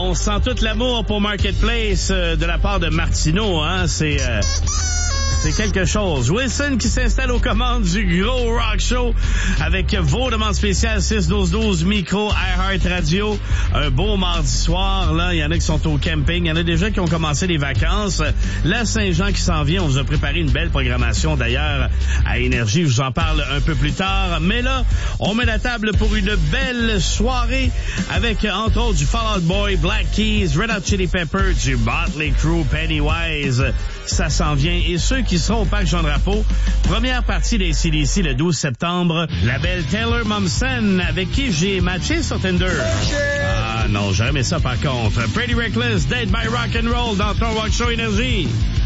On sent tout l'amour pour Marketplace de la part de Martineau, hein. C'est quelque chose. Wilson qui s'installe aux commandes du gros rock show avec vos demandes spéciales 6-12-12, micro, iHeart Radio. Un beau mardi soir, là. Il y en a qui sont au camping. Il y en a déjà qui ont commencé les vacances. La Saint-Jean qui s'en vient. On vous a préparé une belle programmation d'ailleurs à Énergie. Je vous en parle un peu plus tard. Mais là, on met la table pour une belle soirée avec entre autres du Fall Out Boy, Black Keys, Red Hot Chili Pepper, du Motley Crue, Pennywise. Ça s'en vient. Et ceux qui seront au Parc Jean-Drapeau, première partie des CDC le 12 septembre, la belle Taylor Momsen, avec qui j'ai matché sur Tinder. Ah non, j'ai aimé ça par contre. Pretty Reckless, Dead by Rock and Roll dans ton Rock Show Énergie.